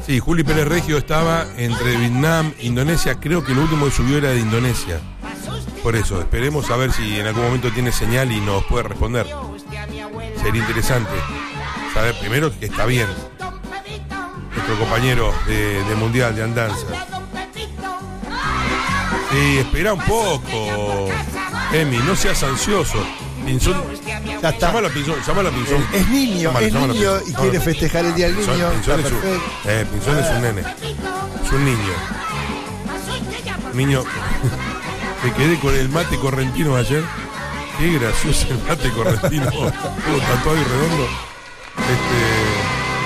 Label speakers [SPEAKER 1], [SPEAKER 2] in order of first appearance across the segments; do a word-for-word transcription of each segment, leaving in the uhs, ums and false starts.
[SPEAKER 1] Sí, Juli Pérez Regio estaba entre Vietnam e Indonesia. Creo que lo último que subió era de Indonesia. Por eso, esperemos a ver si en algún momento tiene señal y nos puede responder. Sería interesante saber primero que está bien nuestro compañero de, de Mundial de Andanza. Sí, espera un poco, Emi, no seas ansioso. Pinzón,
[SPEAKER 2] ya está.
[SPEAKER 1] Llámalo a Pinzón, llámalo a Pinzón.
[SPEAKER 2] Es niño,
[SPEAKER 1] Llámalo,
[SPEAKER 2] es
[SPEAKER 1] llámalo
[SPEAKER 2] niño
[SPEAKER 1] Pinzón,
[SPEAKER 2] y quiere festejar el día del
[SPEAKER 1] Pinzón,
[SPEAKER 2] niño.
[SPEAKER 1] Pinzón,
[SPEAKER 2] Está
[SPEAKER 1] es un,
[SPEAKER 2] perfecto.
[SPEAKER 1] eh, Pinzón es un nene. Es un niño. Niño. Me quedé con el mate correntino ayer. Qué gracioso el mate correntino. Todo tatuado y redondo. Este.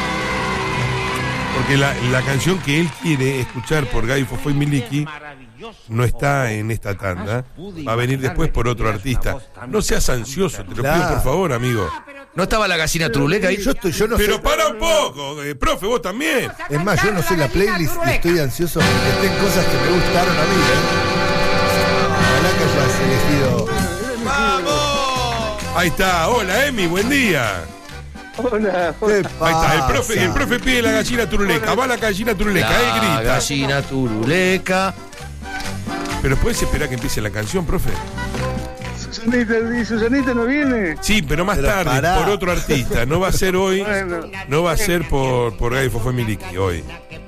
[SPEAKER 1] Porque la, la canción que él quiere escuchar por Gaby Fofó y Miliki no está en esta tanda. Va a venir después por otro artista. No seas ansioso, te lo pido por favor, amigo.
[SPEAKER 3] ¿No estaba la gallina turuleca ahí?
[SPEAKER 2] Yo estoy, yo no
[SPEAKER 1] Pero
[SPEAKER 2] sé.
[SPEAKER 1] para un poco, eh, profe, vos también.
[SPEAKER 2] Es más, yo no sé la playlist y estoy ansioso porque estén cosas que me gustaron a mí, ¿eh? Ojalá que hayas elegido.
[SPEAKER 1] ¡Vamos! Ahí está, hola Emi, buen día.
[SPEAKER 4] Hola,
[SPEAKER 2] ¿Qué
[SPEAKER 1] Ahí está, el profe, el profe pide la gallina turuleca, va la gallina turuleca, él
[SPEAKER 3] La
[SPEAKER 1] grita.
[SPEAKER 3] gallina turuleca.
[SPEAKER 1] Pero puedes esperar que empiece la canción, profe.
[SPEAKER 4] Susanita, ¿y Susanita no viene?
[SPEAKER 1] Sí, pero más
[SPEAKER 2] Pero
[SPEAKER 1] tarde,
[SPEAKER 2] pará.
[SPEAKER 1] por otro artista. No va a ser hoy,
[SPEAKER 4] Bueno.
[SPEAKER 1] no va a ser por, por Gaby Fofó y Miliki hoy.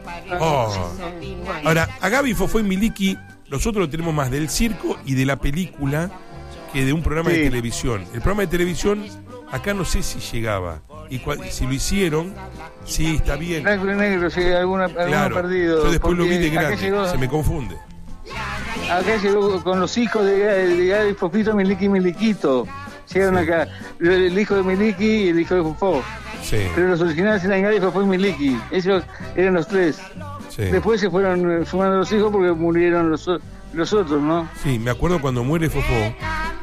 [SPEAKER 1] Oh. Ahora, a Gaby Fofó y Miliki, nosotros lo tenemos más del circo y de la película que de un programa
[SPEAKER 4] Sí.
[SPEAKER 1] de televisión. El programa de televisión, acá no sé si llegaba. Y cua- si lo hicieron, sí, está bien.
[SPEAKER 4] Blanco y negro, sí, alguna, alguno
[SPEAKER 1] Claro,
[SPEAKER 4] perdido.
[SPEAKER 1] yo después lo vi de
[SPEAKER 4] porque acá
[SPEAKER 1] grande,
[SPEAKER 4] llegó,
[SPEAKER 1] se me confunde.
[SPEAKER 4] acá llegó con los hijos de Gaby, de Gaby Fofito, Miliki y Miliquito. Llegaron
[SPEAKER 1] Sí.
[SPEAKER 4] acá, el hijo de Miliki y el hijo de Fofó.
[SPEAKER 1] Sí,
[SPEAKER 4] Pero los originales eran Gaby, Fofó y Miliki. Ellos eran los tres.
[SPEAKER 1] sí.
[SPEAKER 4] Después se fueron eh, sumando los hijos porque murieron los, o- los otros, ¿no?
[SPEAKER 1] Sí, me acuerdo cuando muere Fofó,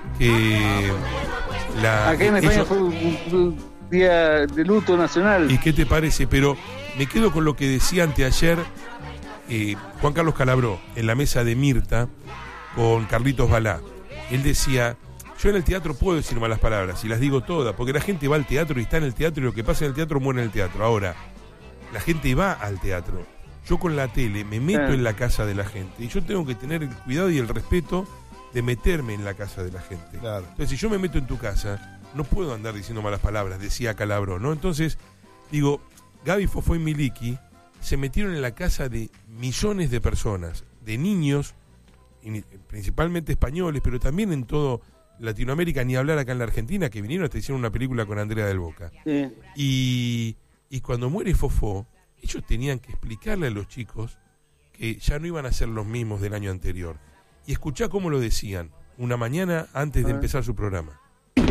[SPEAKER 1] que la...
[SPEAKER 4] Acá en España
[SPEAKER 1] ellos-
[SPEAKER 4] fue un, un día de luto nacional.
[SPEAKER 1] ¿Y qué te parece? Pero me quedo con lo que decía anteayer eh, Juan Carlos Calabró en la mesa de Mirta con Carlitos Balá. Él decía, yo en el teatro puedo decir malas palabras y las digo todas, porque la gente va al teatro y está en el teatro y lo que pasa en el teatro muere en el teatro. Ahora, la gente va al teatro. Yo con la tele me meto
[SPEAKER 4] Claro.
[SPEAKER 1] en la casa de la gente y yo tengo que tener el cuidado y el respeto de meterme en la casa de la gente.
[SPEAKER 2] Claro.
[SPEAKER 1] Entonces, si yo me meto en tu casa, no puedo andar diciendo malas palabras, decía Calabró, ¿no? Entonces, digo, Gaby Fofó y Miliki se metieron en la casa de millones de personas, de niños, y principalmente españoles, pero también en todo Latinoamérica, ni hablar acá en la Argentina, que vinieron hasta hicieron una película con Andrea del Boca.
[SPEAKER 4] Sí.
[SPEAKER 1] Y, y cuando muere Fofó, ellos tenían que explicarle a los chicos que ya no iban a ser los mismos del año anterior. Y escuchá cómo lo decían, una mañana antes de empezar su programa.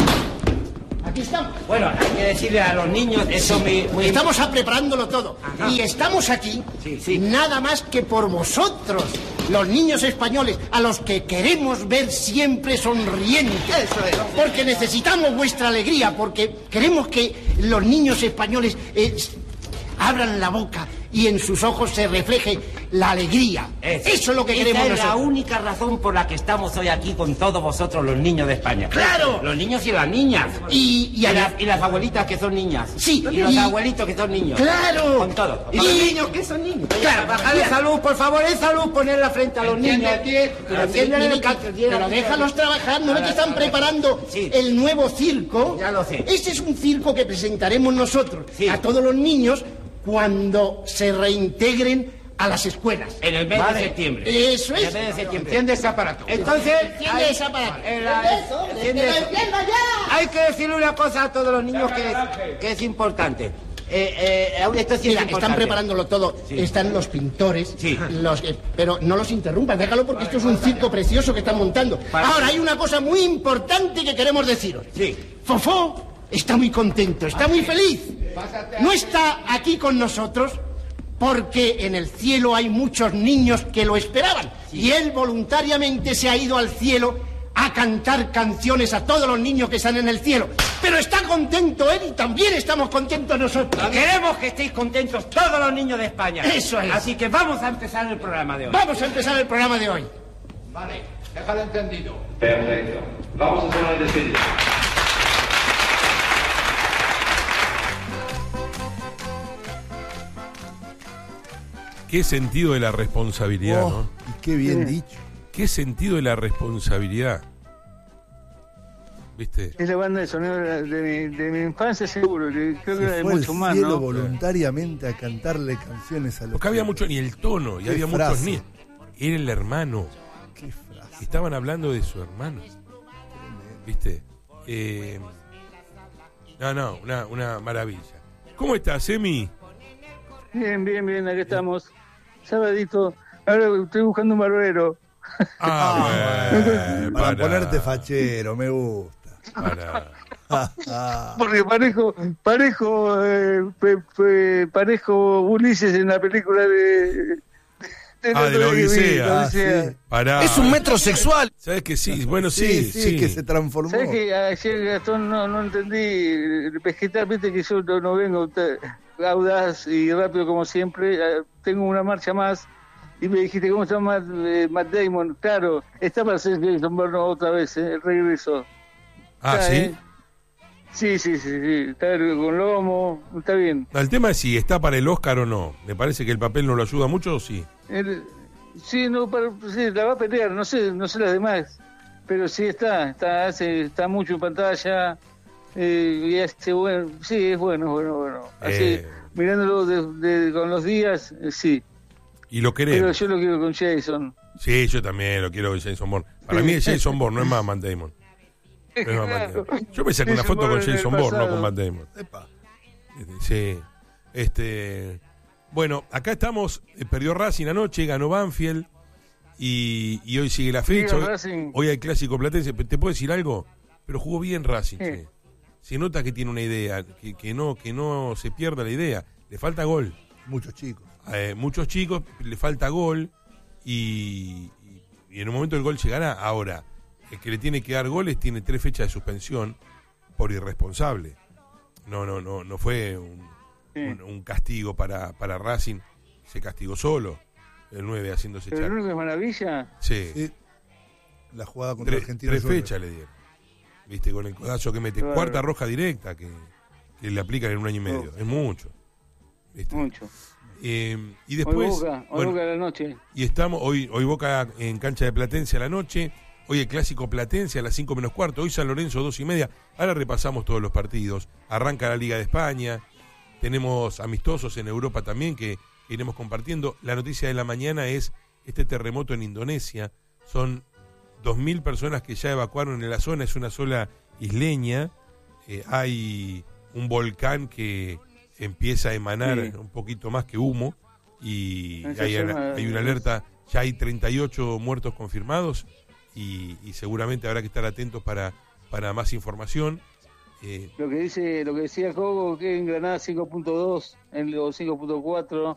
[SPEAKER 5] Aquí estamos.
[SPEAKER 6] Bueno, hay que decirle a los niños eso muy, muy...
[SPEAKER 5] Estamos preparándolo todo.
[SPEAKER 6] Ajá.
[SPEAKER 5] Y estamos aquí
[SPEAKER 6] Sí, sí.
[SPEAKER 5] nada más que por vosotros, los niños españoles, a los que queremos ver siempre sonrientes.
[SPEAKER 6] Eso es.
[SPEAKER 5] Porque necesitamos vuestra alegría, porque queremos que los niños españoles eh, abran la boca y en sus ojos se refleje la alegría.
[SPEAKER 6] Eso,
[SPEAKER 5] Eso es lo que
[SPEAKER 6] Esa
[SPEAKER 5] queremos
[SPEAKER 6] es
[SPEAKER 5] nosotros.
[SPEAKER 6] la única razón por la que estamos hoy aquí con todos vosotros, los niños de España.
[SPEAKER 5] ¡Claro!
[SPEAKER 6] Los niños y las niñas.
[SPEAKER 5] Y, y,
[SPEAKER 6] Y,
[SPEAKER 5] a-
[SPEAKER 6] las, y las abuelitas que son niñas.
[SPEAKER 5] Sí,
[SPEAKER 6] Y los
[SPEAKER 5] y-
[SPEAKER 6] abuelitos que son niños.
[SPEAKER 5] ¡Claro!
[SPEAKER 6] Con todo. Y
[SPEAKER 5] Y-
[SPEAKER 6] los niños que son niños.
[SPEAKER 5] Claro,
[SPEAKER 6] bajar de salud, por favor, en salud, poner la frente a los niños. Pero entienden el canto,
[SPEAKER 5] Pero déjalos trabajar, ¿no ves que están preparando
[SPEAKER 6] Sí.
[SPEAKER 5] el nuevo circo?
[SPEAKER 6] Ya lo sé.
[SPEAKER 5] Este es un circo que presentaremos nosotros
[SPEAKER 6] Sí.
[SPEAKER 5] a todos los niños cuando se reintegren a las escuelas.
[SPEAKER 6] En el mes
[SPEAKER 5] Vale.
[SPEAKER 6] de septiembre.
[SPEAKER 5] Eso
[SPEAKER 6] En
[SPEAKER 5] es.
[SPEAKER 6] el mes de septiembre.
[SPEAKER 5] Enciende ese aparato.
[SPEAKER 6] Entonces,
[SPEAKER 5] Enciende
[SPEAKER 6] hay-
[SPEAKER 5] ese aparato.
[SPEAKER 6] en la-
[SPEAKER 5] Enciende eso,
[SPEAKER 6] enciende
[SPEAKER 5] que lo
[SPEAKER 6] eso.
[SPEAKER 5] encienda ya.
[SPEAKER 6] Hay que decirle una cosa a todos los niños que, que es importante. Eh, eh, esto sí es
[SPEAKER 5] Mira,
[SPEAKER 6] importante.
[SPEAKER 5] están preparándolo todo.
[SPEAKER 6] Sí.
[SPEAKER 5] Están los pintores,
[SPEAKER 6] Sí.
[SPEAKER 5] los, eh, pero no los interrumpas, déjalo porque esto es un circo precioso que están montando.
[SPEAKER 6] Para-
[SPEAKER 5] Ahora, hay una cosa muy importante que queremos deciros.
[SPEAKER 6] Sí.
[SPEAKER 5] Fofó está muy contento, está muy feliz. No está aquí con nosotros porque en el cielo hay muchos niños que lo esperaban. Y él voluntariamente se ha ido al cielo a cantar canciones a todos los niños que están en el cielo. Pero está contento él y también estamos contentos nosotros.
[SPEAKER 6] Queremos que estéis contentos todos los niños de España.
[SPEAKER 5] Eso es.
[SPEAKER 6] Así que vamos a empezar el programa de hoy.
[SPEAKER 5] Vamos a empezar el programa de hoy.
[SPEAKER 7] Vale, déjalo entendido. Perfecto. Vamos a hacer una despedida.
[SPEAKER 1] Qué sentido de la responsabilidad,
[SPEAKER 2] Oh,
[SPEAKER 1] ¿no?
[SPEAKER 2] y qué bien
[SPEAKER 4] Sí.
[SPEAKER 2] dicho.
[SPEAKER 1] Qué sentido de la responsabilidad. ¿Viste?
[SPEAKER 4] Es la banda de sonido de, de mi, de mi infancia, seguro. que Creo que era
[SPEAKER 2] Se
[SPEAKER 4] de
[SPEAKER 2] fue al
[SPEAKER 4] mucho más,
[SPEAKER 2] cielo
[SPEAKER 4] ¿no?
[SPEAKER 2] voluntariamente a cantarle canciones a los
[SPEAKER 1] Porque había
[SPEAKER 2] chicos.
[SPEAKER 1] mucho, ni el tono, y
[SPEAKER 2] Qué
[SPEAKER 1] había muchos
[SPEAKER 2] frase.
[SPEAKER 1] ni. Era el hermano.
[SPEAKER 2] Qué frase.
[SPEAKER 1] Estaban hablando de su hermano. ¿Viste? Eh, no, no, una, una maravilla. ¿Cómo estás, Emi?
[SPEAKER 4] Bien, bien, bien, acá estamos. Sabadito. Ahora estoy buscando un barbero.
[SPEAKER 1] Ah, bueno,
[SPEAKER 2] Para
[SPEAKER 1] pará,
[SPEAKER 2] ponerte fachero, me gusta.
[SPEAKER 1] pará.
[SPEAKER 2] Ah,
[SPEAKER 4] Porque parejo, parejo, eh, pe- pe- parejo Ulises en la película de... de
[SPEAKER 1] Ah, de la
[SPEAKER 4] que vi,
[SPEAKER 1] Odisea.
[SPEAKER 4] la
[SPEAKER 2] Ah,
[SPEAKER 4] Odisea.
[SPEAKER 2] sí.
[SPEAKER 1] Pará.
[SPEAKER 3] Es un metrosexual.
[SPEAKER 1] ¿Sabes que sí? Bueno,
[SPEAKER 2] sí,
[SPEAKER 1] sí,
[SPEAKER 2] sí,
[SPEAKER 1] sí.
[SPEAKER 2] que se transformó.
[SPEAKER 4] ¿Sabes que ayer, Gastón, no, no entendí el vegetal? Viste que yo no, no vengo te- audaz y rápido como siempre. eh, Tengo una marcha más. Y me dijiste, ¿cómo está Matt, eh, Matt Damon? Claro, está para ser Jason Bourne otra vez, eh, el regreso.
[SPEAKER 1] Ah,
[SPEAKER 4] Está,
[SPEAKER 1] ¿sí?
[SPEAKER 4] eh. Sí, sí, sí, sí. Está con lomo, está bien.
[SPEAKER 1] El tema es si está para el Oscar o no. Me parece que el papel no lo ayuda mucho, ¿o sí?
[SPEAKER 4] El- sí, no, para, sí, la va a pelear, no sé, no sé las demás. Pero sí está, está, hace, está mucho en pantalla. Eh, y hace bueno, sí, es bueno, es bueno, bueno. Así,
[SPEAKER 1] Eh.
[SPEAKER 4] mirándolo de, de- con los días, eh, sí.
[SPEAKER 1] Y lo
[SPEAKER 4] Pero
[SPEAKER 1] queremos.
[SPEAKER 4] yo lo quiero con Jason.
[SPEAKER 1] Sí, yo también lo quiero con Jason Bourne. Para mí es Jason Bourne, no es más Matt Damon. No es más Matt Damon. Yo me saqué una
[SPEAKER 4] Jason
[SPEAKER 1] foto con
[SPEAKER 4] Bourne en el
[SPEAKER 1] Jason Bourne, no
[SPEAKER 4] pasado.
[SPEAKER 1] con Matt Damon.
[SPEAKER 2] Epa.
[SPEAKER 1] Sí. Este, bueno, acá estamos, eh, perdió Racing anoche, ganó Banfield y, y hoy sigue la fecha.
[SPEAKER 4] Sigue
[SPEAKER 1] Hoy,
[SPEAKER 4] Racing.
[SPEAKER 1] hoy hay clásico platense. ¿Te puedo decir algo? Pero jugó bien Racing.
[SPEAKER 4] Sí.
[SPEAKER 1] che. Se nota que tiene una idea, que, que no que no se pierda la idea. Le falta gol.
[SPEAKER 2] Muchos chicos.
[SPEAKER 1] Eh, muchos chicos, le falta gol y, y- y en un momento el gol llegará. Ahora, el que le tiene que dar goles tiene tres fechas de suspensión por irresponsable. No, no, no, no fue un,
[SPEAKER 4] Sí.
[SPEAKER 1] un, un castigo para, para Racing, se castigó solo, el nueve haciéndose
[SPEAKER 4] Pero lo
[SPEAKER 1] echar.
[SPEAKER 4] único que es maravilla,
[SPEAKER 1] Sí,
[SPEAKER 2] Sí. La jugada contra
[SPEAKER 1] tres,
[SPEAKER 2] Argentina.
[SPEAKER 1] tres
[SPEAKER 2] es otra.
[SPEAKER 1] fechas le dieron. Viste, con el codazo que mete,
[SPEAKER 4] Claro.
[SPEAKER 1] cuarta roja directa que, que le aplican en un año y medio.
[SPEAKER 4] Oh.
[SPEAKER 1] Es mucho. ¿Viste?
[SPEAKER 4] mucho.
[SPEAKER 1] Eh, y
[SPEAKER 4] Hoy
[SPEAKER 1] después.
[SPEAKER 4] Boca, hoy
[SPEAKER 1] bueno,
[SPEAKER 4] Boca de la noche.
[SPEAKER 1] Y estamos, hoy, hoy Boca en cancha de Platense a la noche, hoy el clásico Platense a las cinco menos cuarto, hoy San Lorenzo dos y media, ahora repasamos todos los partidos, arranca la Liga de España, tenemos amistosos en Europa también que iremos compartiendo. La noticia de la mañana es este terremoto en Indonesia, son dos mil personas que ya evacuaron en la zona, es una sola isleña, eh, hay un volcán que empieza a emanar
[SPEAKER 4] Sí.
[SPEAKER 1] un poquito más que humo, y
[SPEAKER 4] Esa
[SPEAKER 1] hay,
[SPEAKER 4] zona
[SPEAKER 1] hay una
[SPEAKER 4] es-
[SPEAKER 1] alerta, ya hay treinta y ocho muertos confirmados y, y seguramente habrá que estar atentos para, para más información. Eh,
[SPEAKER 4] Lo que dice, lo que decía Cogo, que en Granada cinco punto dos, en los cinco punto cuatro,